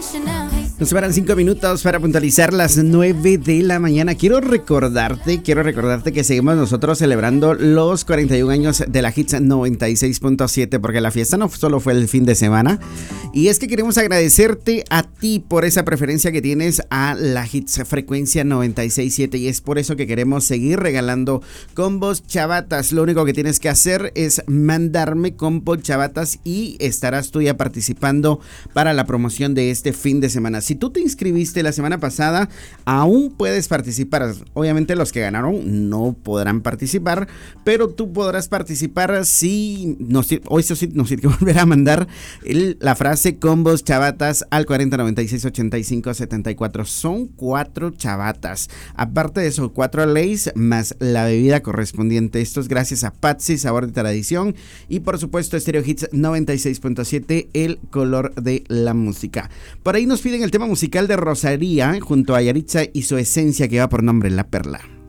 Nos separan 5 minutos para puntualizar las 9 de la mañana. Quiero recordarte que seguimos nosotros celebrando los 41 años de la Hits 96.7, porque la fiesta no solo fue el fin de semana. Y es que queremos agradecerte a ti por esa preferencia que tienes a la Hits frecuencia 96.7, y es por eso que queremos seguir regalando combos chavatas. Lo único que tienes que hacer es mandarme combo chavatas y estarás tú ya participando para la promoción de este fin de semana. Si tú te inscribiste la semana pasada, aún puedes participar. Obviamente los que ganaron no podrán participar, pero tú podrás participar si hoy sí nos tiene que volver a mandar la frase combos chavatas al 40968574. Son 4 chavatas. Aparte de eso, 4 Lays más la bebida correspondiente. Esto es gracias a Patsy, sabor de tradición, y por supuesto Stereo Hits 96.7, el color de la música. Por ahí nos piden el tema musical de Rosalía junto a Yaritza y su esencia, que va por nombre La Perla.